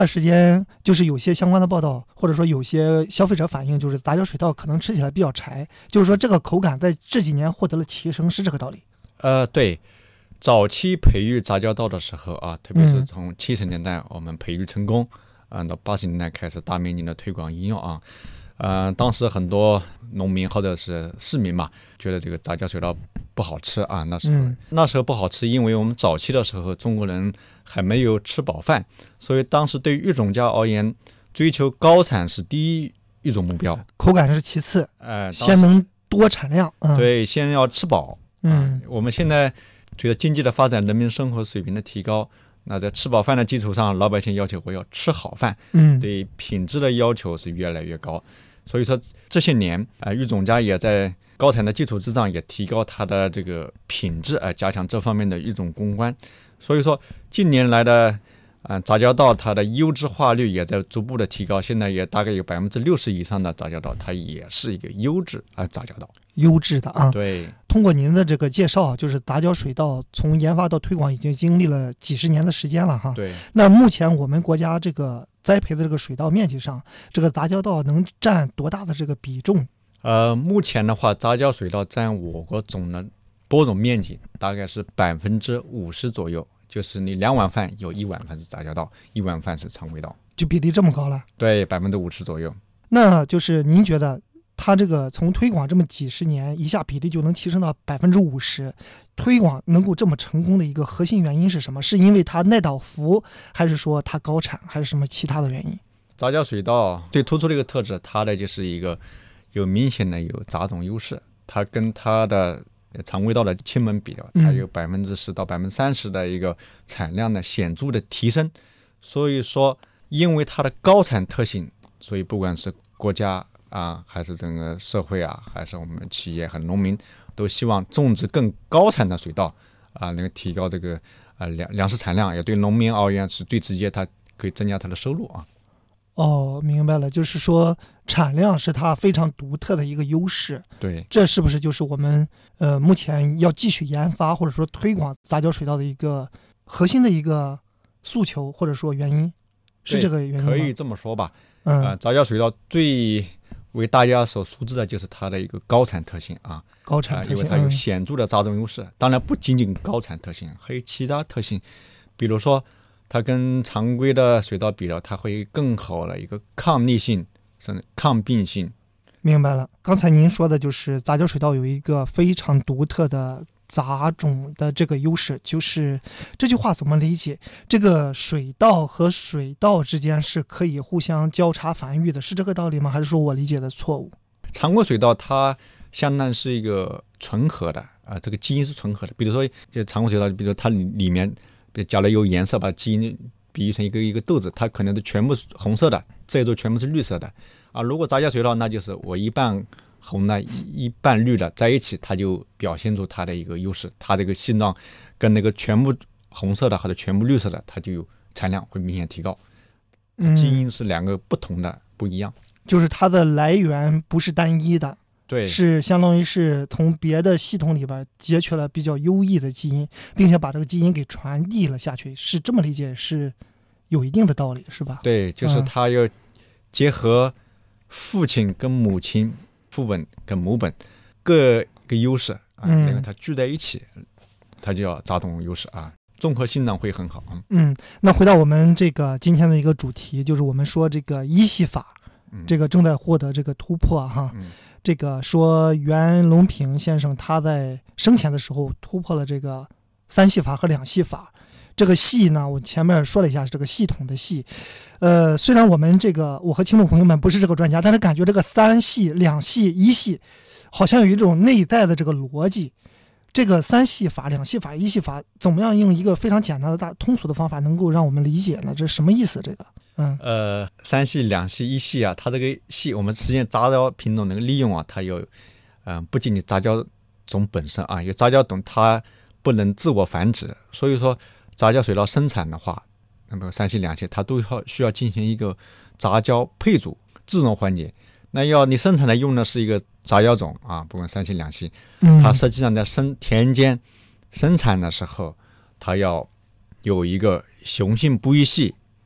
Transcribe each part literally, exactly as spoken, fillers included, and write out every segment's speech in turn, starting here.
段时间就是有些相关的报道，或者说有些消费者反映，就是杂交水稻可能吃起来比较柴，就是说这个口感在这几年获得了提升，是这个道理？ 呃，对，早期培育杂交稻的时候啊，特别是从七十年代我们培育成功，啊、嗯，到八十年代开始大面积的推广应用啊。呃，当时很多农民或者是市民嘛，觉得这个杂交水稻不好吃啊。那时候、嗯、那时候不好吃，因为我们早期的时候中国人还没有吃饱饭，所以当时对于育种家而言，追求高产是第一育种目标， 口感是其次， 呃， 先能多产量。 嗯、对，先要吃饱。 嗯、 呃，我们现在随着经济的发展，人民生活水平的提高。那在吃饱饭的基础上，老百姓要求我要吃好饭， 嗯， 对品质的要求是越来越高。所以说这些年啊、呃，育种家也在高产的基础之上，也提高它的这个品质，啊、呃，加强这方面的育种攻关。所以说近年来的啊、呃、杂交稻它的优质化率也在逐步的提高，现在也大概有百分之六十以上的杂交稻，它也是一个优质啊、呃、杂交稻。 优质的啊， 对。 通过您的这个介绍，就是杂交水稻从研发到推广已经经历了几十年的时间了哈。 对。 那目前我们国家这个栽培的这个水稻面积上，这个杂交稻能占多大的这个比重？ 呃，目前的话，杂交水稻占我国总的播种面积大概是百分之五十左右，就是你两碗饭有一碗饭是杂交稻，一碗饭是常规稻， 就比例这么高了？ 对，百分之五十左右。 那就是您觉得？它这个从推广这么几十年，一下比例就能提升到百分之五十，推广能够这么成功的一个核心原因是什么？是因为它耐倒伏，还是说它高产，还是什么其他的原因？ 杂交水稻最突出的一个特质，它的就是一个有明显的有杂种优势，它跟它的常规稻的亲门比较，它有百分之十到百分之三十的一个产量的显著的提升。所以说，因为它的高产特性，所以不管是国家啊，还是整个社会啊，还是我们企业和农民，都希望种植更高产的水稻啊，能够提高这个啊粮粮食产量，也对农民而言是最直接，它可以增加它的收入啊。 哦，明白了，就是说产量是它非常独特的一个优势。 对， 这是不是就是我们呃目前要继续研发或者说推广杂交水稻的一个核心的一个诉求或者说原因？是这个原因吗？ 可以这么说吧。 嗯， 呃、杂交水稻最为大家所熟知的就是它的一个高产特性啊， 高产特性， 呃、因为它有显著的杂种优势。嗯、当然不仅仅高产特性，还有其他特性，比如说它跟常规的水稻比了，它会更好的一个抗逆性，甚至抗病性。 明白了，刚才您说的就是杂交水稻有一个非常独特的杂种的这个优势，就是这句话怎么理解？这个水稻和水稻之间是可以互相交叉繁育的，是这个道理吗？还是说我理解的错误？ 常规水稻它相当是一个纯合的啊、呃，这个基因是纯合的。比如说，就常规水稻，比如说它里面加了有颜色，把基因比喻成一个一个豆子，它可能都全部是红色的，这一周全部是绿色的啊。如果杂交水稻，那就是我一半红的一半绿的在一起，它就表现出它的一个优势，它这个性状跟那个全部红色的或者全部绿色的，它就有产量会明显提高。基因是两个不同的、嗯、不一样， 就是它的来源不是单一的， 对， 是相当于是从别的系统里边截取了比较优异的基因，并且把这个基因给传递了下去，是这么理解，是有一定的道理，是吧？ 对，就是它要结合父亲跟母亲、嗯、父本跟母本各个优势啊，因为它聚在一起，它就叫杂种优势啊，综合性呢会很好。 嗯，那回到我们这个今天的一个主题，就是我们说这个一系法，嗯、这个正在获得这个突破哈。嗯、这个说袁隆平先生他在生前的时候突破了这个三系法和两系法。这个系呢，我前面说了一下，这个系统的系，呃，虽然我们这个我和听众朋友们不是这个专家，但是感觉这个三系、两系、一系，好像有一种内在的这个逻辑。这个三系法、两系法、一系法，怎么样用一个非常简单的、大通俗的方法，能够让我们理解呢？这是什么意思？这个，嗯， 呃，三系、两系、一系啊，它这个系，我们实现杂交品种能够利用啊，它有，嗯、呃，不仅仅杂交种本身啊，有杂交种它不能自我繁殖，所以说。杂交水稻生产的话，那么三系两系它都要需要进行一个杂交配组制种环节。那要你生产的用的是一个杂交种啊，不管三系两系，它实际上在生田间生产的时候，它要有一个雄性不育系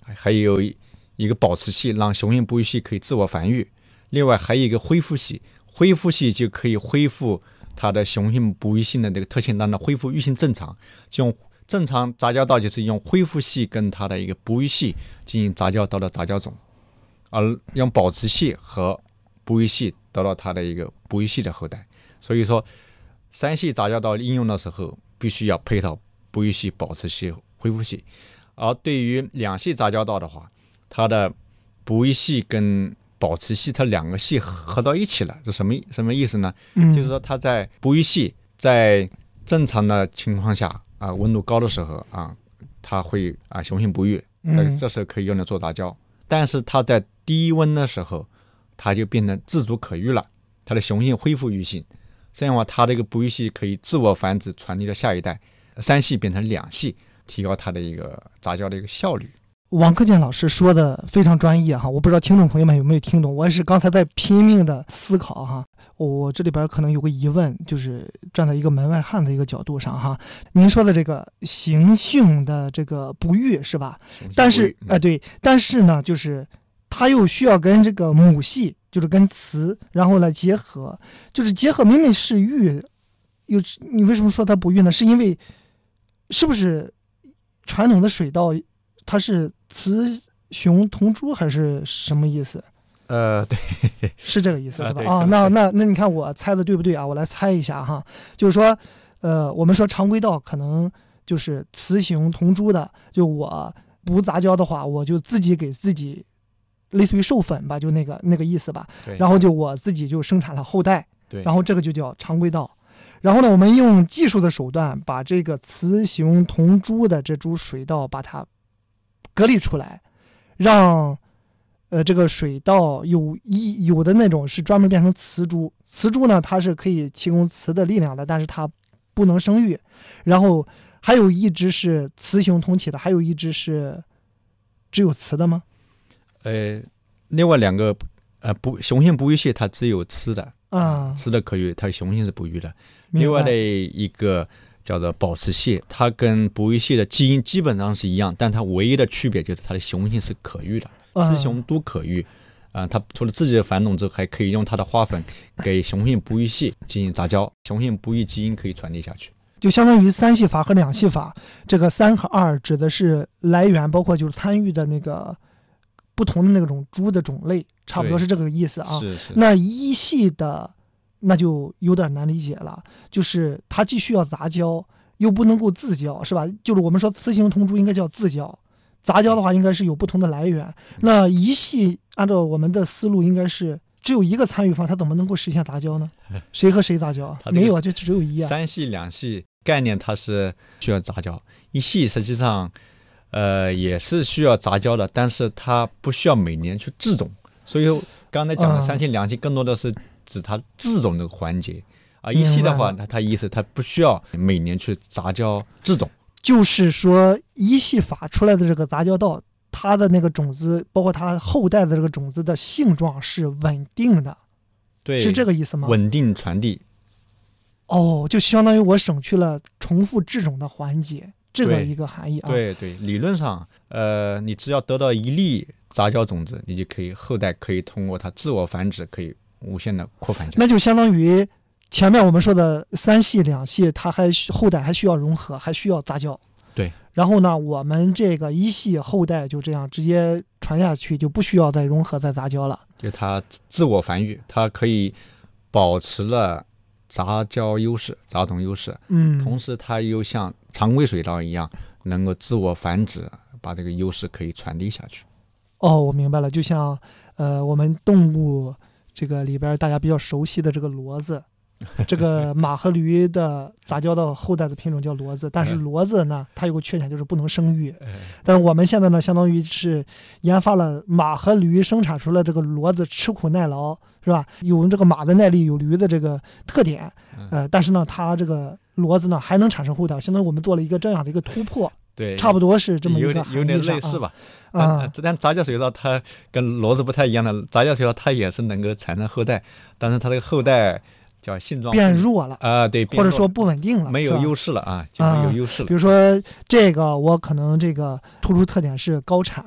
还有一个保持系，让雄性不育系可以自我繁育。另外还有一个恢复系，恢复系就可以恢复它的雄性不育性的这个特性，让它恢复育性正常。用正常杂交稻就是用恢复系跟它的一个不育系进行杂交得到杂交种，而用保持系和不育系得到它的一个不育系的后代。所以说三系杂交稻应用的时候必须要配套不育系、保持系、恢复系。而对于两系杂交稻的话，它的不育系跟保持系它两个系合到一起了，这什么什么意思呢？ 嗯、 就是说它在不育系在正常的情况下啊，温度高的时候啊，它会啊雄性不育， 嗯， 这时候可以用来做杂交。但是它在低温的时候，它就变成自主可育了，它的雄性恢复育性，这样的话它这个不育系可以自我繁殖，传递到下一代，三系变成两系，提高它的一个杂交的一个效率。 王克建老师说的非常专业哈，我不知道听众朋友们有没有听懂，我也是刚才在拼命的思考哈。我这里边可能有个疑问，就是站在一个门外汉的一个角度上哈，您说的这个行性的这个不育是吧？但是哎、呃、对，但是呢，就是它又需要跟这个母系，就是跟雌，然后来结合，就是结合明明是育，有你为什么说它不育呢？是因为是不是传统的水稻它是雌雄同株还是什么意思？ 呃，对， 是这个意思是吧？ 啊， 啊那那那你看我猜的对不对啊？我来猜一下哈，就是说，呃，我们说常规稻可能就是雌雄同株的，就我不杂交的话，我就自己给自己类似于授粉吧，就那个那个意思吧。然后就我自己就生产了后代， 对， 然后这个就叫常规稻。然后呢，我们用技术的手段把这个雌雄同株的这株水稻把它隔离出来，让呃这个水稻有一有的那种是专门变成雌株，雌株呢它是可以提供雌的力量的，但是它不能生育。然后还有一只是雌雄同体的，还有一只是只有雌的吗？ 呃，另外两个呃不雄性不育系它只有雌的啊， 雌的可育，它雄性是不育的。另外的一个叫做保持系，它跟不育系的基因基本上是一样，但它唯一的区别就是它的雄性是可育的，雌雄都可育。啊、呃，它除了自己的繁种之后，还可以用它的花粉给雄性不育系进行杂交，雄性不育基因可以传递下去。 就相当于三系法和两系法，这个三和二指的是来源，包括就是参与的那个不同的那种猪的种类，差不多是这个意思啊。 是是。 那一系的那就有点难理解了，就是它既需要杂交，又不能够自交，是吧？就是我们说雌雄同株应该叫自交，杂交的话应该是有不同的来源。那一系按照我们的思路，应该是只有一个参与方，它怎么能够实现杂交呢？谁和谁杂交？没有啊，就只有一啊。 三系两系概念它是需要杂交，一系实际上呃也是需要杂交的，但是它不需要每年去制种。所以刚才讲的三系两系更多的是指它制种这个环节，而一系的话，它它意思它不需要每年去杂交制种。 就是说一系法出来的这个杂交稻，它的那个种子，包括它后代的这个种子的性状是稳定的， 对， 是这个意思吗？ 稳定传递。 哦，就相当于我省去了重复制种的环节，这个一个含义啊。 对对，理论上，呃，你只要得到一粒杂交种子，你就可以后代可以通过它自我繁殖，可以无限的扩繁。 那就相当于前面我们说的三系两系，它还后代还需要融合，还需要杂交。 对。 然后呢，我们这个一系后代就这样直接传下去，就不需要再融合再杂交了。 就它自我繁育，它可以保持了杂交优势、杂种优势。 嗯。 同时，它又像常规水稻一样，能够自我繁殖，把这个优势可以传递下去。 哦，我明白了，就像呃，我们动物这个里边大家比较熟悉的这个骡子。这个马和驴的杂交到后代的品种叫骡子，但是骡子呢，它有个缺点就是不能生育。但是我们现在呢，相当于是研发了马和驴生产出来这个骡子吃苦耐劳，是吧？有这个马的耐力，有驴的这个特点，呃，但是呢，它这个骡子呢还能产生后代，相当于我们做了一个这样的一个突破。 对， 差不多是这么一个含义上， 有点类似吧。 啊， 这但杂交水稻它跟骡子不太一样的，杂交水稻它也是能够产生后代，但是它这个后代叫性状变弱了啊、呃，对， 或者说不稳定了， 没有优势了啊，就没有优势了、 啊。比如说这个，我可能这个突出特点是高产，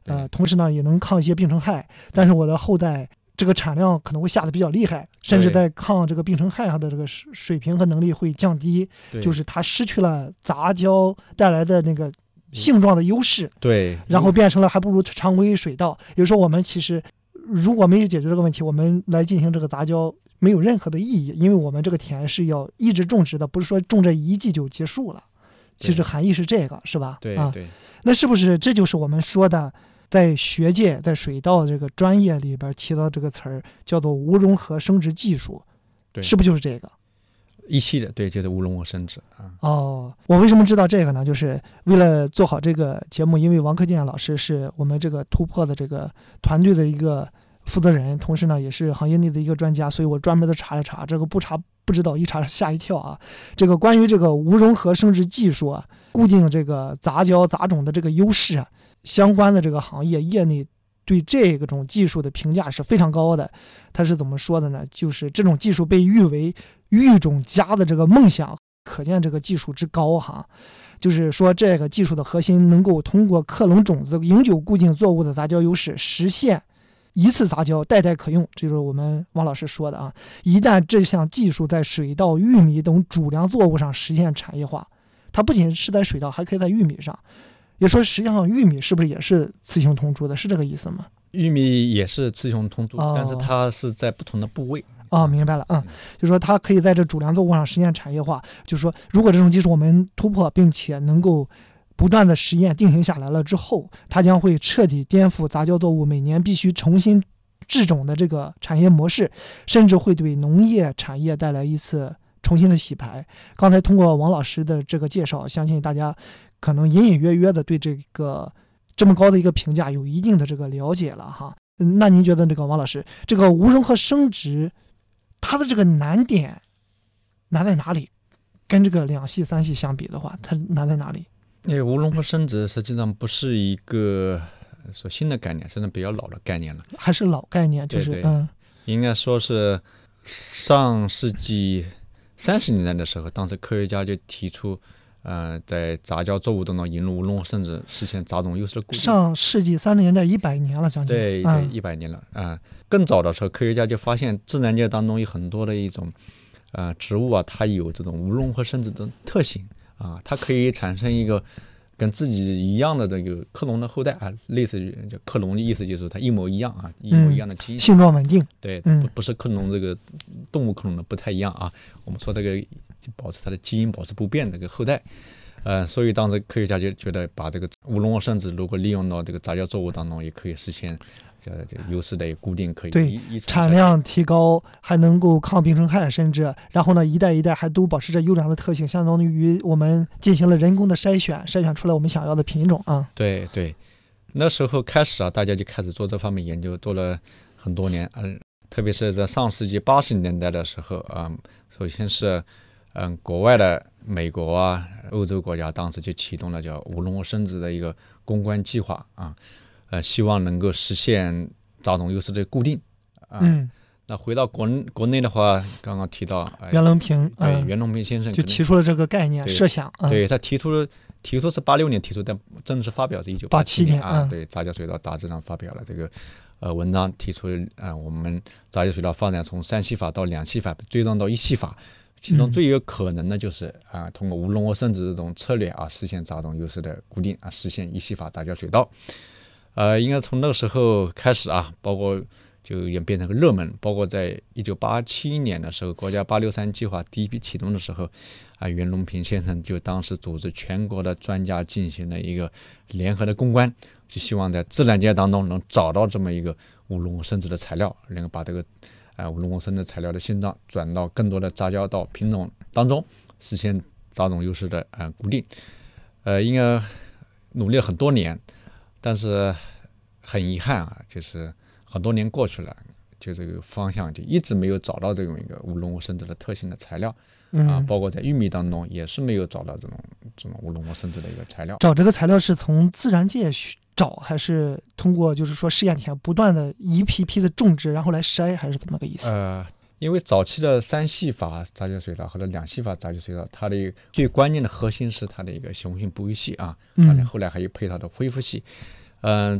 呃，同时呢也能抗一些病虫害，但是我的后代这个产量可能会下的比较厉害，甚至在抗这个病虫害上的这个水平和能力会降低，就是它失去了杂交带来的那个性状的优势， 对， 然后变成了还不如常规水稻。也就是说，我们其实如果没有解决这个问题，我们来进行这个杂交没有任何的意义，因为我们这个田是要一直种植的，不是说种这一季就结束了。其实含义是这个，是吧？ 对对、 啊。那是不是这就是我们说的，在学界在水稻这个专业里边提到这个词儿，叫做无融合生殖技术？ 对， 是不是就是这个？ 一系的，对，就是无融合生殖啊。 哦，我为什么知道这个呢？就是为了做好这个节目，因为王克建老师是我们这个突破的这个团队的一个负责人，同时呢也是行业内的一个专家，所以我专门的查了查，这个不查不知道，一查吓一跳啊！这个关于这个无融合生殖技术啊，固定这个杂交杂种的这个优势啊，相关的这个行业业内对这种技术的评价是非常高的。他是怎么说的呢？就是这种技术被誉为育种家的这个梦想，可见这个技术之高哈。就是说这个技术的核心能够通过克隆种子永久固定作物的杂交优势，实现一次杂交代代可用，这就是我们王老师说的啊。一旦这项技术在水稻、玉米等主粮作物上实现产业化，它不仅是在水稻，还可以在玉米上。也说实际上玉米是不是也是雌雄同株的，是这个意思吗？ 玉米也是雌雄同株、 哦、 但是它是在不同的部位。 哦，明白了啊、嗯，就是说它可以在这主粮作物上实现产业化。就是说，如果这种技术我们突破，并且能够不断的实验定型下来了之后，它将会彻底颠覆杂交作物每年必须重新制种的这个产业模式，甚至会对农业产业带来一次重新的洗牌。刚才通过王老师的这个介绍，相信大家可能隐隐约约的对这个这么高的一个评价有一定的这个了解了哈。那您觉得这个王老师，这个无融合生殖它的这个难点难在哪里？跟这个两系三系相比的话，它难在哪里？ 因为无融合生殖实际上不是一个说新的概念，甚至比较老的概念了， 还是老概念，就是对对嗯， 应该说是上世纪三十年代的时候，当时科学家就提出，呃，在杂交作物当中引入无融合生殖，实现杂种优势的固定。 上世纪三十年代一百年了，将近对对，一百、嗯、年了啊、呃。更早的时候，科学家就发现自然界当中有很多的一种呃植物啊，它有这种无融合生殖的特性啊，它可以产生一个跟自己一样的这个克隆的后代啊，类似于就克隆的意思就是它一模一样啊，一模一样的基因， 嗯、性状稳定。 对， 嗯、 不不是克隆这个动物克隆的不太一样啊。我们说这个保持它的基因保持不变的这个后代。呃，所以当时科学家就觉得，把这个无融合生殖如果利用到这个杂交作物当中，也可以实现这个优势的固定，可以对产量提高，还能够抗病虫害，甚至然后呢一代一代还都保持着优良的特性，相当于我们进行了人工的筛选，筛选出来我们想要的品种啊。 对对，那时候开始啊，大家就开始做这方面研究，做了很多年，嗯、呃，特别是在上世纪八十年代的时候啊、呃，首先是嗯、呃，国外的美国啊、欧洲国家当时就启动了叫无融合生殖的一个攻关计划啊，呃，希望能够实现杂种优势的固定啊。 嗯。 那回到国国内的话，刚刚提到、呃、 袁隆平， 对、 嗯、 袁隆平先生就提出了这个概念设想。 嗯、对他提出了，提出是八六年提出，但正式发表是一九八七年啊。 嗯、 对，杂交水稻杂志上发表了这个呃文章，提出呃我们杂交水稻发展从三系法到两系法，追踪到一系法。其中最有可能的就是啊、呃，通过无融合生殖这种策略啊，实现杂种优势的固定啊，实现一系法杂交水稻。呃，应该从那个时候开始啊，包括就演变成个热门。包括在一九八七年的时候，国家八六三计划第一批启动的时候，啊，袁隆平先生就当时组织全国的专家进行了一个联合的攻关，就希望在自然界当中能找到这么一个无融合生殖的材料，能够把这个。呃，无融合生殖材料的性状转到更多的杂交到品种当中，实现杂种优势的呃固定。呃，应该努力了很多年，但是很遗憾啊，就是很多年过去了，就这个方向就一直没有找到这种一个无融合生殖的特性的材料。 嗯、 啊，包括在玉米当中也是没有找到这种这种无融合生殖的一个材料。 找这个材料是从自然界找，还是通过就是说试验田不断的一批批的种植，然后来筛，还是怎么个意思？ 呃，因为早期的三系法杂交水稻或者两系法杂交水稻，它的最关键的核心是它的一个雄性哺育系啊，当然后来还有配套的恢复系。嗯、呃，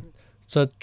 这